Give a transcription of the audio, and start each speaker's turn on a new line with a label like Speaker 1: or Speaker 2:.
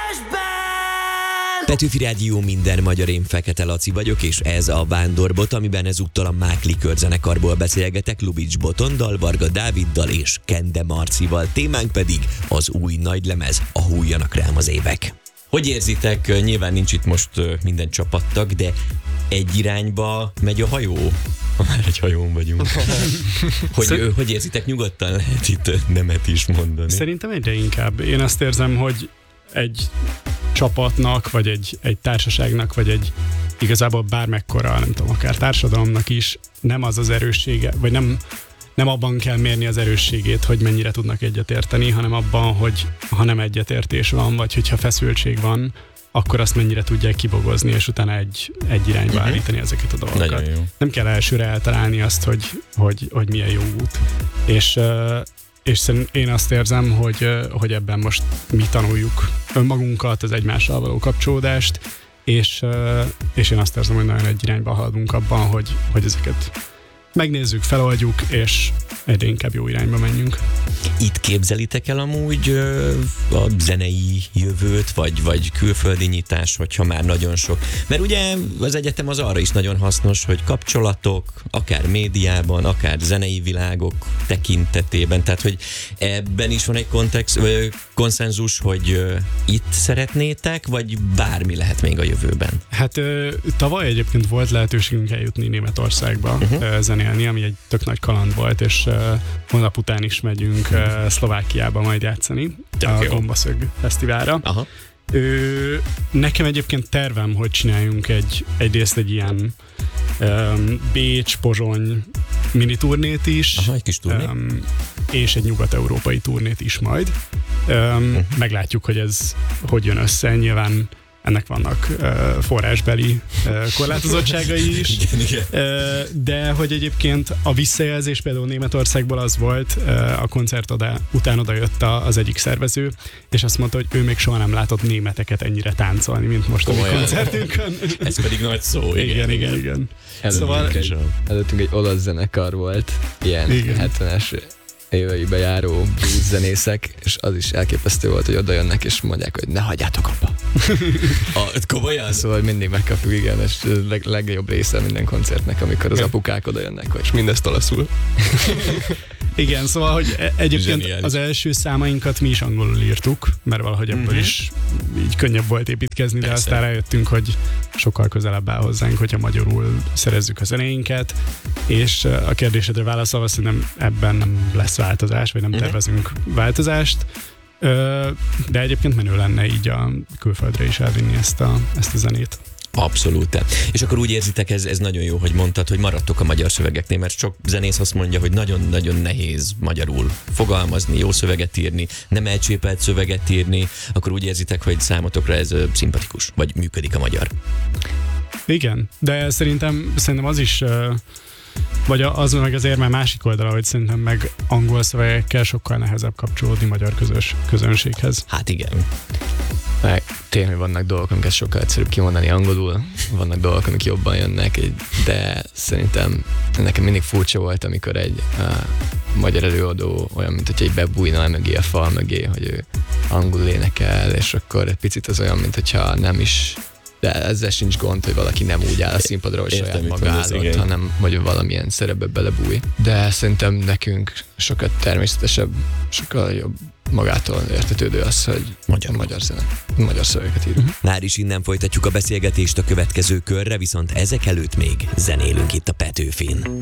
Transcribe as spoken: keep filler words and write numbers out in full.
Speaker 1: Petőfi Rádió, minden magyar, én Fekete Laci vagyok, és ez a Vándorbot, amiben ezúttal a Mákli körzenekarból beszélgetek Lubics Botondal, Varga Dáviddal és Kende Marcival. Témánk pedig az új nagylemez, a Hulljanak rám az évek. Hogy érzitek, nyilván nincs itt most minden csapattag, de egy irányba megy a hajó? Már egy hajón vagyunk. hogy, Szer- hogy érzitek, nyugodtan lehet itt nemet is mondani.
Speaker 2: Szerintem egyre inkább. Én azt érzem, hogy egy csapatnak, vagy egy, egy társaságnak, vagy egy igazából bármekkora, nem tudom, akár társadalomnak is nem az az erőssége, vagy nem, nem abban kell mérni az erősségét, hogy mennyire tudnak egyetérteni, hanem abban, hogy ha nem egyetértés van, vagy hogyha feszültség van, akkor azt mennyire tudják kibogozni, és utána egy, egy irányba uh-huh. állítani ezeket a dolgokat. Nem kell elsőre eltalálni azt, hogy, hogy, hogy milyen jó út. És, és én azt érzem, hogy, hogy ebben most mi tanuljuk önmagunkat, az egymással való kapcsolódást, és, és én azt érzem, hogy nagyon egy irányba haladunk abban, hogy, hogy ezeket megnézzük, feloldjuk, és egyre inkább jó irányba menjünk.
Speaker 1: Itt képzelitek el amúgy ö, a zenei jövőt, vagy, vagy külföldi nyitás, hogyha már nagyon sok. Mert ugye az egyetem az arra is nagyon hasznos, hogy kapcsolatok, akár médiában, akár zenei világok tekintetében, tehát hogy ebben is van egy kontext, ö, konszenzus, hogy ö, itt szeretnétek, vagy bármi lehet még a jövőben?
Speaker 2: Hát ö, tavaly egyébként volt lehetőségünk eljutni Németországba uh-huh. ö, zenélni, ami egy tök nagy kaland volt, és ö, holnap után is megyünk uh, Szlovákiába majd játszani a Gombaszög fesztiválra.
Speaker 1: Aha.
Speaker 2: Ö, nekem egyébként tervem, hogy csináljunk egy, egyrészt egy ilyen um, Bécs-Pozsony mini turnét is.
Speaker 1: Aha, egy kis turné. Um,
Speaker 2: és egy nyugat-európai turnét is majd. Um, uh-huh. Meglátjuk, hogy ez hogy jön össze. Nyilván ennek vannak uh, forrásbeli uh, korlátozottságai is,
Speaker 1: igen, igen.
Speaker 2: Uh, de hogy egyébként a visszajelzés például Németországból az volt, uh, a koncert oda, után oda jött a, az egyik szervező, és azt mondta, hogy ő még soha nem látott németeket ennyire táncolni, mint most a mi koncertünkön.
Speaker 1: Ez pedig nagy szó.
Speaker 2: Igen, igen, igen. igen.
Speaker 3: Előttünk, szóval, egy, előttünk egy olasz zenekar volt, ilyen igen. hetvenes éveibe járó blues zenészek, és az is elképesztő volt, hogy oda jönnek, és mondják, hogy ne hagyjátok abba.
Speaker 1: A, komolyan?
Speaker 3: Szóval mindig megkapjuk, igen, és a leg, legjobb része minden koncertnek, amikor az apukák oda jönnek, és mindezt olaszul.
Speaker 2: Igen, szóval, hogy egyébként zseniális. Az első számainkat mi is angolul írtuk, mert valahogy ebből uh-huh. is így könnyebb volt építkezni, de Persze. aztán rájöttünk, hogy sokkal közelebb áll hozzánk, hogyha magyarul szerezzük a zenéinket, és a kérdésedre válaszolva szerintem ebben nem lesz változás, vagy nem uh-huh. tervezünk változást, de egyébként menő lenne így a külföldre is elvinni ezt a, ezt a zenét.
Speaker 1: Abszolút. És akkor úgy érzitek, ez, ez nagyon jó, hogy mondtad, hogy maradtok a magyar szövegeknél, mert sok zenész azt mondja, hogy nagyon-nagyon nehéz magyarul fogalmazni, jó szöveget írni, nem elcsépelt szöveget írni, akkor úgy érzitek, hogy számotokra ez szimpatikus, vagy működik a magyar.
Speaker 2: Igen, de szerintem, szerintem az is, vagy az meg az érme másik oldala, hogy szerintem meg angol szövegekkel sokkal nehezebb kapcsolódni magyar közös közönséghez.
Speaker 1: Hát igen.
Speaker 3: Meg tényleg vannak dolgok, amiket sokkal egyszerűbb kimondani angolul, vannak dolgok, amik jobban jönnek, de szerintem nekem mindig furcsa volt, amikor egy uh, magyar előadó olyan, mint hogyha egy bebújna mögé a fal mögé, hogy ő angolul énekel, és akkor egy picit az olyan, mint hogyha nem is, de ezzel sincs gond, hogy valaki nem úgy áll a színpadra, hogy saját maga állott, hanem hogy valamilyen szerepbe belebúj. De szerintem nekünk sokkal természetesebb, sokkal jobb magától értetődő az, hogy magyar, magyar zene, magyar szövegeket írunk. Uh-huh.
Speaker 1: Már is innen folytatjuk a beszélgetést a következő körre, viszont ezek előtt még zenélünk itt a Petőfin.